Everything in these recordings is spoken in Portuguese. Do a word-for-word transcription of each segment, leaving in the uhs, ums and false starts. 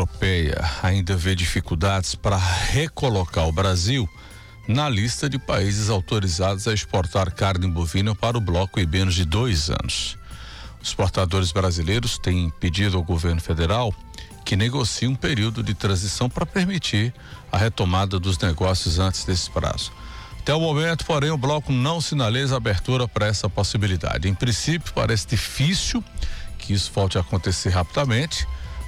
Europeia ainda vê dificuldades para recolocar o Brasil na lista de países autorizados a exportar carne bovina para o bloco em menos de dois anos. Os exportadores brasileiros têm pedido ao governo federal que negocie um período de transição para permitir a retomada dos negócios antes desse prazo. Até o momento, porém, o bloco não sinaliza abertura para essa possibilidade. Em princípio, parece difícil que isso volte a acontecer rapidamente.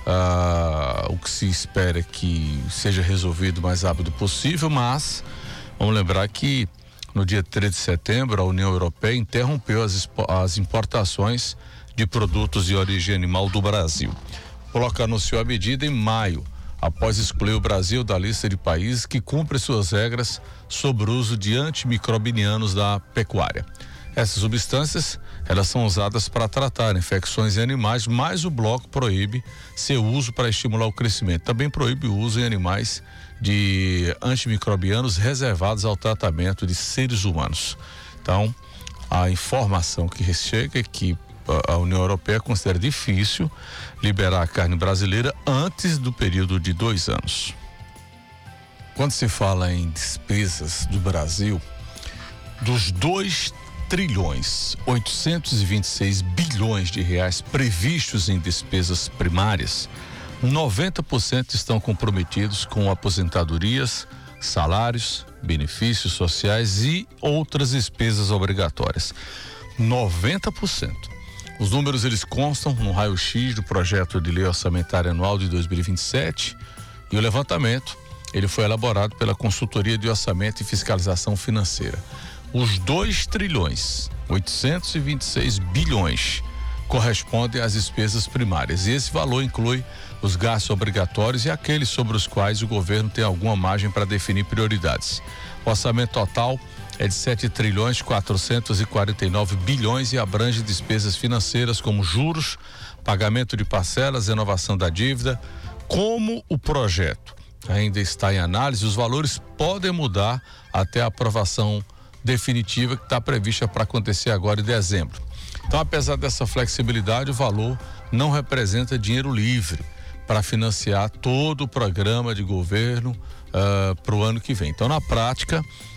Ah, o que se espera é que seja resolvido o mais rápido possível, mas vamos lembrar que no dia treze de setembro a União Europeia interrompeu as, as importações de produtos de origem animal do Brasil. O bloco anunciou a medida em maio, após excluir o Brasil da lista de países que cumprem suas regras sobre o uso de antimicrobianos da pecuária. Essas substâncias, elas são usadas para tratar infecções em animais, mas o bloco proíbe seu uso para estimular o crescimento. Também proíbe o uso em animais de antimicrobianos reservados ao tratamento de seres humanos. Então, a informação que chega é que a União Europeia considera difícil liberar a carne brasileira antes do período de dois anos. Quando se fala em despesas do Brasil, dos dois trilhões oitocentos e vinte e seis bilhões de reais previstos em despesas primárias, noventa por cento estão comprometidos com aposentadorias, salários, benefícios sociais e outras despesas obrigatórias. noventa por cento. Os números eles constam no raio-x do projeto de lei orçamentária anual de dois mil e vinte e sete e o levantamento ele foi elaborado pela Consultoria de Orçamento e Fiscalização Financeira. Os dois trilhões oitocentos e vinte e seis bilhões correspondem às despesas primárias e esse valor inclui os gastos obrigatórios e aqueles sobre os quais o governo tem alguma margem para definir prioridades. O orçamento total é de sete trilhões quatrocentos e quarenta e nove bilhões e abrange despesas financeiras como juros, pagamento de parcelas, renovação da dívida. Como o projeto ainda está em análise, os valores podem mudar até a aprovação definitiva que está prevista para acontecer agora em dezembro. Então, apesar dessa flexibilidade, o valor não representa dinheiro livre para financiar todo o programa de governo uh, para o ano que vem. Então, na prática,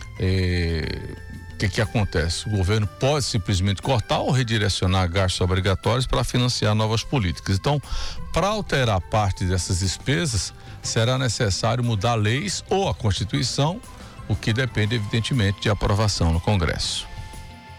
o que que acontece? O governo pode simplesmente cortar ou redirecionar gastos obrigatórios para financiar novas políticas. Então, para alterar parte dessas despesas, será necessário mudar leis ou a Constituição, o que depende, evidentemente, de aprovação no Congresso.